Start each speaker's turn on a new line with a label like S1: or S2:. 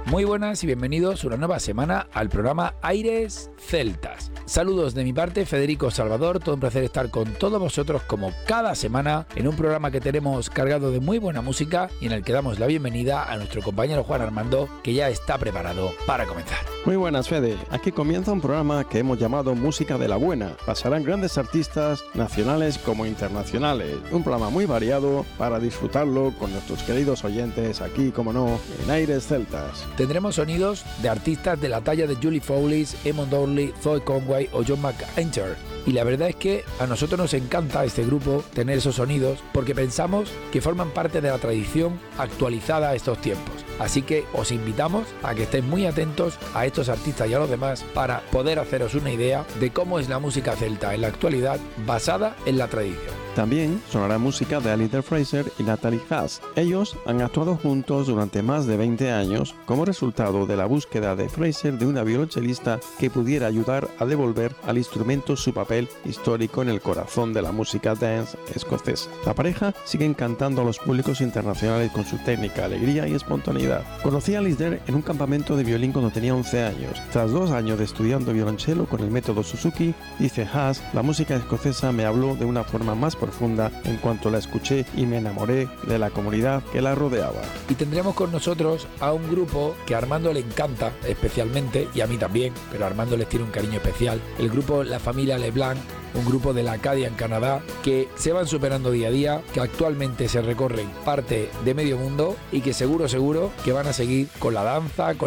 S1: Muy buenas y bienvenidos una nueva semana al programa Aires Celtas. Saludos de mi parte, Federico Salvador, todo un placer estar con todos vosotros como cada semana en un programa que tenemos cargado de muy buena música y en el que damos la bienvenida a nuestro compañero Juan Armando, que ya está preparado para comenzar.
S2: Muy buenas, Fede. Aquí comienza un programa que hemos llamado Música de la Buena. Pasarán grandes artistas nacionales como internacionales. Un programa muy variado para disfrutarlo con nuestros queridos oyentes aquí, como no, en Aires Celtas.
S1: Tendremos sonidos de artistas de la talla de Julie Fowlis, Eamon Downey, Zoe Conway o John McEntire. Y la verdad es que a nosotros nos encanta este grupo tener esos sonidos porque pensamos que forman parte de la tradición actualizada a estos tiempos. Así que os invitamos a que estéis muy atentos a estos artistas y a los demás para poder haceros una idea de cómo es la música celta en la actualidad basada en la tradición.
S2: También sonará música de Alistair Fraser y Natalie Haas. Ellos han actuado juntos durante más de 20 años como resultado de la búsqueda de Fraser de una violonchelista que pudiera ayudar a devolver al instrumento su papel histórico en el corazón de la música dance escocesa. La pareja sigue encantando a los públicos internacionales con su técnica, alegría y espontaneidad. Conocí a Alistair en un campamento de violín cuando tenía 11 años. Tras 2 años de estudiando violonchelo con el método Suzuki, dice Haas, la música escocesa me habló de una forma más profunda en cuanto la escuché y me enamoré de la comunidad que la rodeaba.
S1: Y tendremos con nosotros a un grupo que a Armando le encanta especialmente, y a mí también, pero a Armando les tiene un cariño especial, el grupo La Familia Leblanc, un grupo de la Acadia en Canadá, que se van superando día a día, que actualmente se recorren parte de medio mundo y que seguro que van a seguir con la danza, con